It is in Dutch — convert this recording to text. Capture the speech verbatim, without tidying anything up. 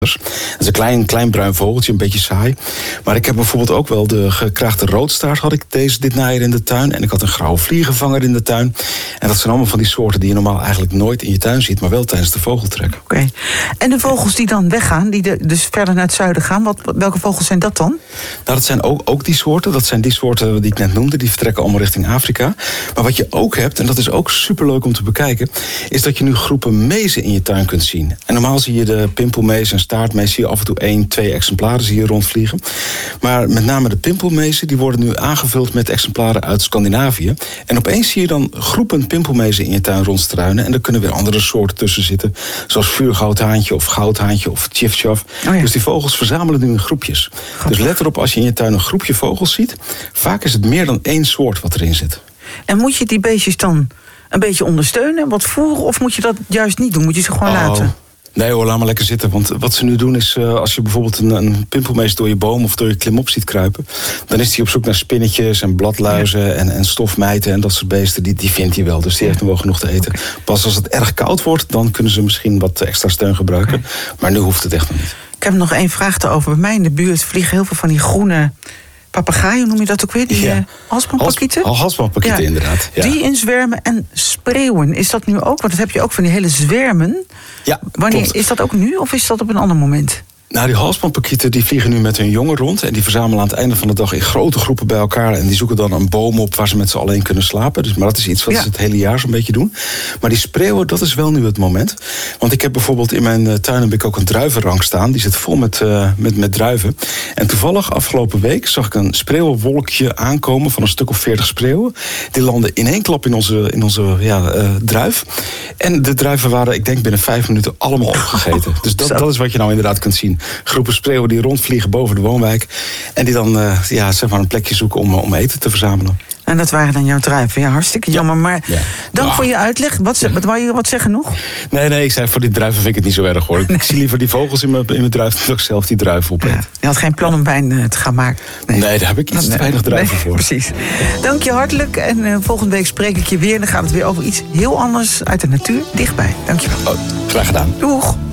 Dat is een klein, klein bruin vogeltje, een beetje saai. Maar ik heb bijvoorbeeld ook wel de gekraagde roodstaart had ik deze, dit najaar in de tuin. En ik had een grauwe vliegenvanger in de tuin. En dat zijn allemaal van die soorten die je normaal eigenlijk nooit in je tuin ziet, maar wel tijdens de vogeltrek. Oké. Okay. En de vogels die dan weggaan, die de, dus verder naar het zuiden gaan, wat, welke vogels zijn dat dan? Nou, dat zijn ook, ook die soorten. Dat zijn die soorten die ik net noemde. Die vertrekken allemaal richting Afrika. Maar wat je ook hebt, en dat is ook superleuk om te bekijken, is dat je nu groepen mezen in je tuin kunt zien. En normaal zie je de pimpelmees en staartmees, zie je af en toe één, twee exemplaren zie je rondvliegen. Maar met name de pimpelmezen, die worden nu aangevuld met exemplaren uit Scandinavië. En opeens zie je dan groepen pimpelmezen in je tuin rondstruinen. En er kunnen weer andere soorten tussen zitten. Zoals vuurgoudhaantje of goudhaantje of tjiftjaf. Oh ja. Dus die vogels verzamelen nu in groepjes. Grappig. Dus let erop als je in je tuin een groepje vogels ziet. Vaak is het meer dan één soort wat erin zit. En moet je die beestjes dan een beetje ondersteunen, wat voeren? Of moet je dat juist niet doen? Moet je ze gewoon oh. laten? Nee hoor, laat maar lekker zitten. Want wat ze nu doen is, uh, als je bijvoorbeeld een, een pimpelmees door je boom of door je klimop ziet kruipen, dan is hij op zoek naar spinnetjes en bladluizen ja. en, en stofmijten en dat soort beesten. Die, die vindt hij wel, dus die ja. heeft hem wel genoeg te eten. Okay. Pas als het erg koud wordt, dan kunnen ze misschien wat extra steun gebruiken. Okay. Maar nu hoeft het echt nog niet. Ik heb nog één vraag erover. Bij mij in de buurt vliegen heel veel van die groene papegaaien, noem je dat ook weer? Die ja. uh, halsbandpakieten? Hals, halsbandpakieten, ja. inderdaad. Ja. Die in zwermen en spreeuwen. Is dat nu ook? Want dat heb je ook van die hele zwermen. Ja, Wanneer, klopt. Is dat ook nu of is dat op een ander moment? Nou, die halsbandpakieten die vliegen nu met hun jongen rond. En die verzamelen aan het einde van de dag in grote groepen bij elkaar. En die zoeken dan een boom op waar ze met z'n allen in kunnen slapen. Dus, maar dat is iets wat ja. ze het hele jaar zo'n beetje doen. Maar die spreeuwen, dat is wel nu het moment. Want ik heb bijvoorbeeld in mijn tuin heb ik ook een druivenrank staan. Die zit vol met, uh, met, met druiven. En toevallig afgelopen week zag ik een spreeuwenwolkje aankomen van een stuk of veertig spreeuwen. Die landen in één klap in onze, in onze ja, uh, druif. En de druiven waren, ik denk binnen vijf minuten allemaal opgegeten. Dus dat, dat is wat je nou inderdaad kunt zien. Groepen spreeuwen die rondvliegen boven de woonwijk. En die dan uh, ja, zeg maar een plekje zoeken om, om eten te verzamelen. En dat waren dan jouw druiven. Ja, hartstikke jammer. Maar ja. dank oh. voor je uitleg. Wat, ja. wat wou je wat zeggen nog? Nee, nee, ik zei voor die druiven vind ik het niet zo erg hoor. Nee. Ik zie liever die vogels in mijn, in mijn druif dan ik zelf die druiven opeten. Ja. Je had geen plan om wijn uh, te gaan maken? Nee, nee daar heb ik iets nee. te weinig druiven nee, voor. Precies. Dank je hartelijk. En uh, volgende week spreek ik je weer. Dan gaat het weer over iets heel anders uit de natuur dichtbij. Dank je wel. Oh, graag gedaan. Doeg.